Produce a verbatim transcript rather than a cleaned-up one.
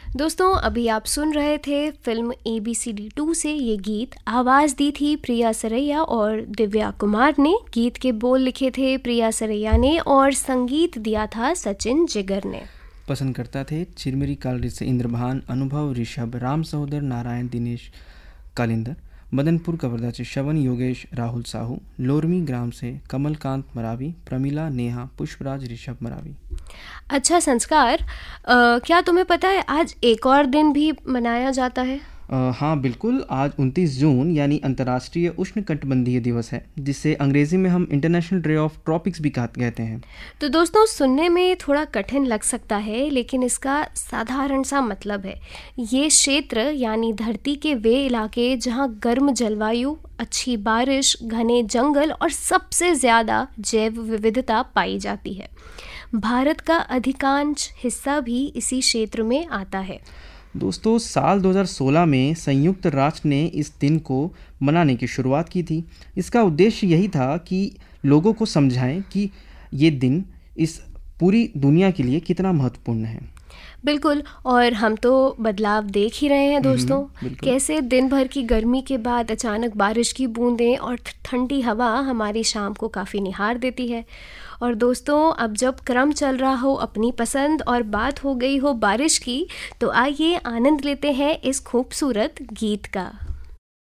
दोस्तों अभी आप सुन रहे थे film A B C D to से ये गीत। आवाज़ दी थी प्रिया सरैया और दिव्या कुमार ने। गीत के बोल लिखे थे प्रिया सरैया ने और संगीत दिया था सचिन जिगर ने। पसंद करता थे चिरमिरी कालरी से इंद्रभान, अनुभव, ऋषभ, राम सहोदर, नारायण, दिनेश कालिंदर, मदनपुर कवर्धा से श्रवण, योगेश, राहुल साहू, लोरमी ग्राम से कमलकांत मरावी, प्रमिला, नेहा, पुष्पराज, ऋषभ मरावी। अच्छा संस्कार, आ, क्या तुम्हें पता है आज एक और दिन भी मनाया जाता है? आ, हाँ बिल्कुल, आज उनतीस जून यानी अंतर्राष्ट्रीय उष्णकटिबंधीय दिवस है, जिसे अंग्रेजी में हम इंटरनेशनल डे ऑफ ट्रॉपिक्स भी कहते हैं। तो दोस्तों सुनने में थोड़ा कठिन लग सकता है, लेकिन इसका साधारण सा मतलब है ये क्षेत्र यानी धरती के वे इलाके जहाँ गर्म जलवायु, अच्छी बारिश, घने जंगल और सबसे ज़्यादा जैव विविधता पाई जाती है। भारत का अधिकांश हिस्सा भी इसी क्षेत्र में आता है। दोस्तों साल दो हज़ार सोलह में संयुक्त राष्ट्र ने इस दिन को मनाने की शुरुआत की थी। इसका उद्देश्य यही था कि लोगों को समझाएं कि ये दिन इस पूरी दुनिया के लिए कितना महत्वपूर्ण है। बिल्कुल, और हम तो बदलाव देख ही रहे हैं दोस्तों। कैसे दिन भर की गर्मी के बाद अचानक बारिश की बूंदें और ठंडी हवा हमारी शाम को काफ़ी निहार देती है। और दोस्तों अब जब क्रम चल रहा हो अपनी पसंद और बात हो गई हो बारिश की, तो आइए आनंद लेते हैं इस खूबसूरत गीत का।